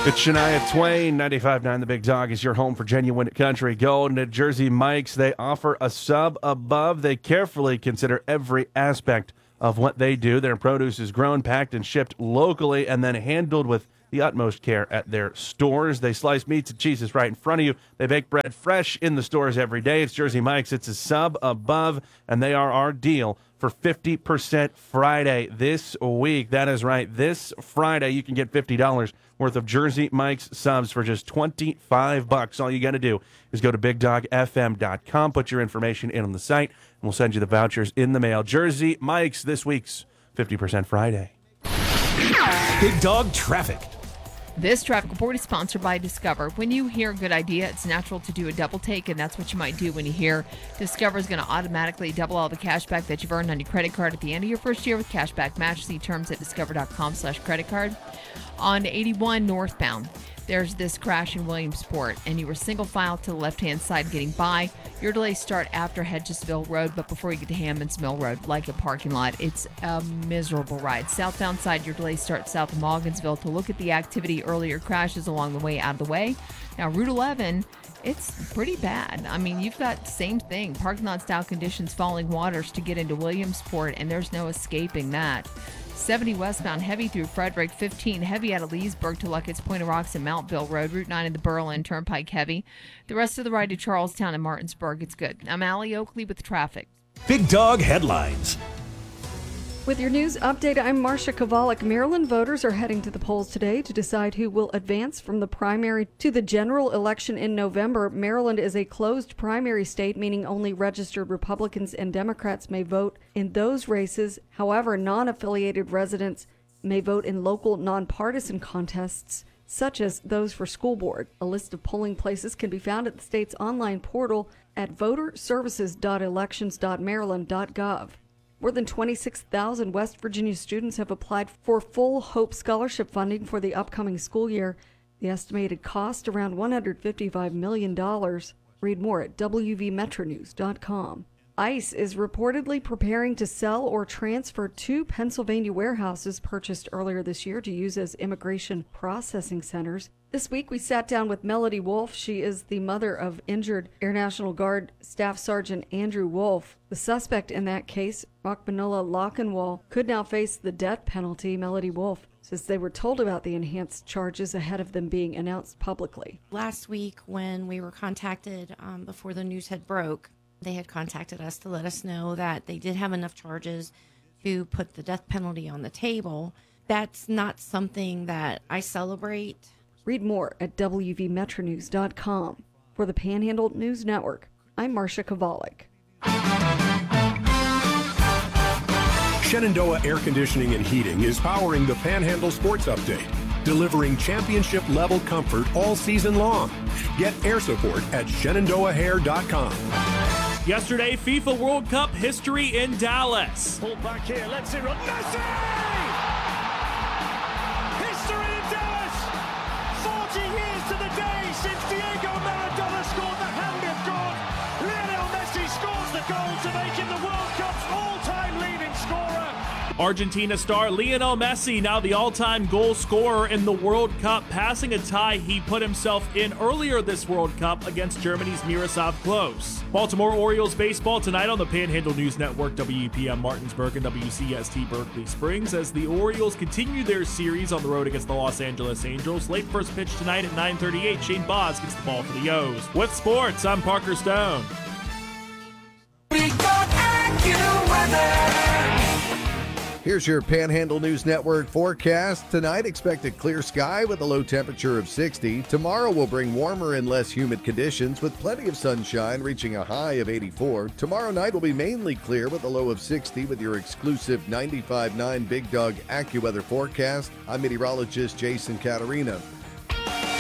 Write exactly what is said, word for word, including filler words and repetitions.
It's Shania Twain, ninety-five point nine The Big Dog is your home for genuine country gold. And at Jersey Mike's, they offer a sub above. They carefully consider every aspect of what they do. Their produce is grown, packed, and shipped locally and then handled with the utmost care at their stores. They slice meats and cheeses right in front of you. They bake bread fresh in the stores every day. It's Jersey Mike's. It's a sub above, and they are our deal for fifty percent Friday this week. That is right. This Friday, you can get fifty dollars worth of Jersey Mike's subs for just twenty-five bucks. All you got to do is go to big dog f m dot com, put your information in on the site, and we'll send you the vouchers in the mail. Jersey Mike's, this week's fifty percent Friday. Big Dog Traffic. This traffic report is sponsored by Discover. When you hear a good idea, it's natural to do a double take, and that's what you might do when you hear Discover is going to automatically double all the cash back that you've earned on your credit card at the end of your first year with Cashback Match. See terms at discover.com slash credit card. On eighty-one northbound, there's this crash in Williamsport, and you were single file to the left-hand side getting by. Your delays start after Hedgesville Road, but before you get to Hammond's Mill Road, like a parking lot. It's a miserable ride. Southbound side, your delays start south of Morgansville. To look at the activity, earlier crashes along the way out of the way. Now, Route eleven, it's pretty bad. I mean, you've got the same thing. Parking lot style conditions, falling waters to get into Williamsport, and there's no escaping that. seventy westbound, heavy through Frederick. fifteen, heavy out of Leesburg to Luckett's, Point of Rocks, and Mountville Road. Route nine in the Berlin Turnpike, heavy. The rest of the ride to Charlestown and Martinsburg, it's good. I'm Allie Oakley with traffic. Big Dog Headlines. With your news update, I'm Marcia Kovalik. Maryland voters are heading to the polls today to decide who will advance from the primary to the general election in November. Maryland is a closed primary state, meaning only registered Republicans and Democrats may vote in those races. However, non-affiliated residents may vote in local nonpartisan contests, such as those for school board. A list of polling places can be found at the state's online portal at voter services dot elections dot maryland dot gov. More than twenty-six thousand West Virginia students have applied for full Hope Scholarship funding for the upcoming school year. The estimated cost, around one hundred fifty-five million dollars. Read more at w v metro news dot com. ICE is reportedly preparing to sell or transfer two Pennsylvania warehouses purchased earlier this year to use as immigration processing centers. This week, we sat down with Melody Wolf. She is the mother of injured Air National Guard Staff Sergeant Andrew Wolf. The suspect in that case, Rachmanullah Lockenwall, could now face the death penalty. Melody Wolf says they were told about the enhanced charges ahead of them being announced publicly. Last week, when we were contacted um, before the news had broke, they had contacted us to let us know that they did have enough charges to put the death penalty on the table. That's not something that I celebrate. Read more at w v metro news dot com. For the Panhandle News Network, I'm Marcia Kovalik. Shenandoah Air Conditioning and Heating is powering the Panhandle Sports Update, delivering championship-level comfort all season long. Get air support at shenandoah hair dot com. Yesterday, FIFA World Cup history in Dallas. Pulled back here, let's see, Messi! History in Dallas! forty years to the day since Diego Maradona scored the hand of God. Lionel Messi scores the goal to make him the World Cup's all-time leading scorer. Argentina star Lionel Messi, now the all-time goal scorer in the World Cup, passing a tie he put himself in earlier this World Cup against Germany's Miroslav Klose. Baltimore Orioles baseball tonight on the Panhandle News Network, W E P M Martinsburg and W C S T Berkeley Springs, as the Orioles continue their series on the road against the Los Angeles Angels. Late first pitch tonight at nine thirty-eight. Shane Boz gets the ball for the O's. With sports, I'm Parker Stone. Big Dog AccuWeather. Here's your Panhandle News Network forecast. Tonight, expect a clear sky with a low temperature of sixty. Tomorrow will bring warmer and less humid conditions with plenty of sunshine reaching a high of eighty-four. Tomorrow night will be mainly clear with a low of sixty with your exclusive ninety-five point nine Big Dog AccuWeather forecast. I'm meteorologist Jason Caterina.